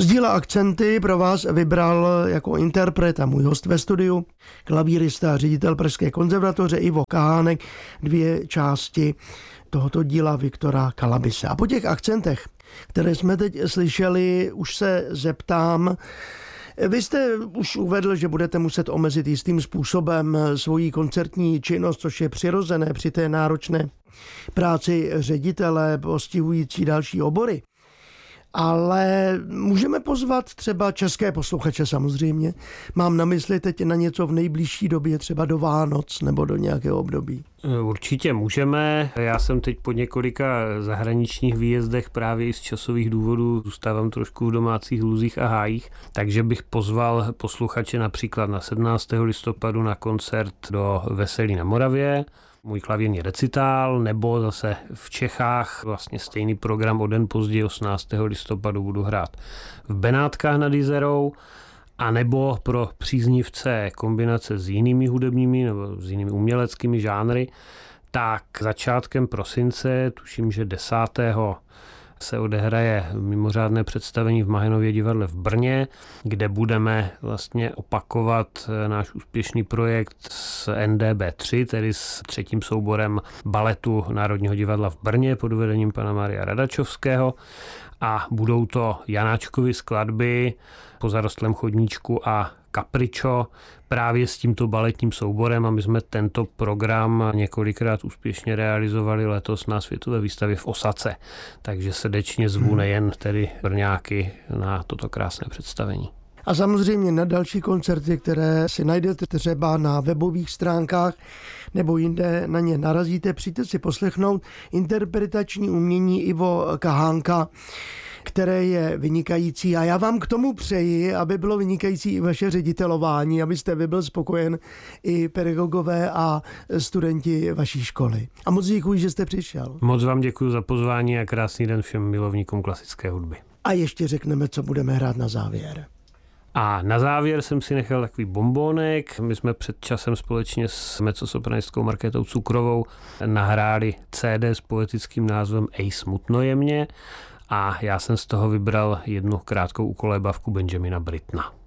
díla Akcenty pro vás vybral jako interpret a můj host ve studiu klavírista a ředitel Pražské konzervatoře Ivo Kahánek 2 části tohoto díla Viktora Kalabise. A po těch akcentech, které jsme teď slyšeli, už se zeptám. Vy jste už uvedl, že budete muset omezit jistým způsobem svoji koncertní činnost, což je přirozené při té náročné práci ředitele postihující další obory. Ale můžeme pozvat třeba české posluchače samozřejmě. Mám na mysli teď na něco v nejbližší době, třeba do Vánoc nebo do nějakého období. Určitě můžeme. Já jsem teď po několika zahraničních výjezdech právě i z časových důvodů zůstávám trošku v domácích luzích a hájích, takže bych pozval posluchače například na 17. listopadu na koncert do Veselí na Moravě, můj klavírní recitál, nebo zase v Čechách vlastně stejný program o den později 18. listopadu budu hrát v Benátkách nad Jizerou, a nebo pro příznivce kombinace s jinými hudebními nebo s jinými uměleckými žánry, tak začátkem prosince, tuším, že 10. se odehraje mimořádné představení v Mahenově divadle v Brně, kde budeme vlastně opakovat náš úspěšný projekt s NDB3, tedy s 3. souborem baletu Národního divadla v Brně pod vedením pana Maria Radačovského. A budou to Janáčkovy skladby Po zarostlém chodníčku a Capriccio právě s tímto baletním souborem, a my jsme tento program několikrát úspěšně realizovali letos na světové výstavě v Osace. Takže srdečně zvu nejen tedy Brňáky na toto krásné představení. A samozřejmě na další koncerty, které si najdete třeba na webových stránkách nebo jinde na ně narazíte, přijďte si poslechnout interpretační umění Ivo Kahánka, které je vynikající, a já vám k tomu přeji, aby bylo vynikající i vaše ředitelování, abyste vy byl spokojen i pedagogové a studenti vaší školy. A moc děkuji, že jste přišel. Moc vám děkuji za pozvání a krásný den všem milovníkům klasické hudby. A ještě řekneme, co budeme hrát na závěr. A na závěr jsem si nechal takový bombónek. My jsme před časem společně s mezzosopranistou Markétou Cukrovou nahráli CD s poetickým názvem Ej smutno je mně, a já jsem z toho vybral jednu krátkou ukolébavku Benjamina Brittona.